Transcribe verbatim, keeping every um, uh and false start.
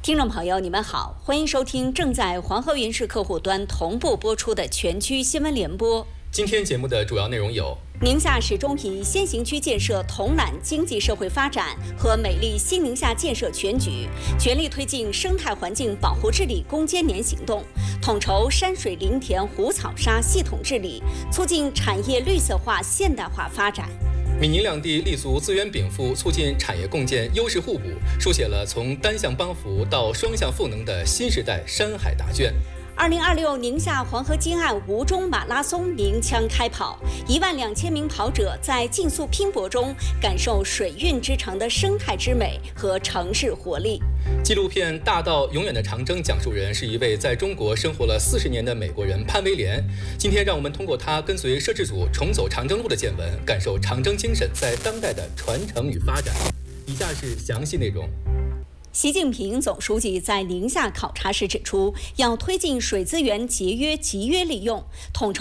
听众朋友，你们好，欢迎收听正在黄河云市客户端同步播出的全区新闻联播。 今天节目的主要内容有： 宁夏始终以先行区建设统揽经济社会发展和美丽新宁夏建设全局，全力推进生态环境保护治理攻坚年行动，统筹山水林田湖草沙系统治理，促进产业绿色化现代化发展。 闽宁两地立足资源禀赋，促进产业共建优势互补，书写了从单向帮扶到双向赋能的新时代山海答卷。 二零二六宁夏黄河金岸吴中马拉松鸣枪开跑，一万两千名跑者在竞速拼搏中感受水运之城的生态之美和城市活力。 纪录片《大道永远的长征》讲述人是一位在中国生活了四十年的美国人潘威廉。今天让我们通过他跟随摄制组重走长征路的见闻，感受长征精神在当代的传承与发展。以下是详细内容。 习近平总书记在宁夏考察时指出，要推进水资源节约、集约利用，统筹